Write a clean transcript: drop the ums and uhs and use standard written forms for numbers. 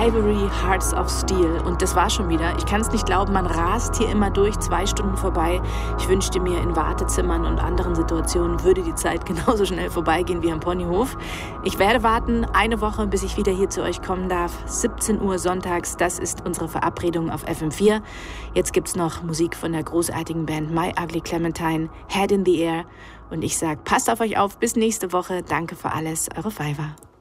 Ivory Hearts of Steel. Und das war schon wieder. Ich kann es nicht glauben, man rast hier immer durch, 2 Stunden vorbei. Ich wünschte mir, in Wartezimmern und anderen Situationen würde die Zeit genauso schnell vorbeigehen wie am Ponyhof. Ich werde warten, eine Woche, bis ich wieder hier zu euch kommen darf. 17 Uhr sonntags, das ist unsere Verabredung auf FM4. Jetzt gibt's noch Musik von der großartigen Band My Ugly Clementine, Head in the Air. Und ich sage, passt auf euch auf, bis nächste Woche. Danke für alles, eure Fiverr.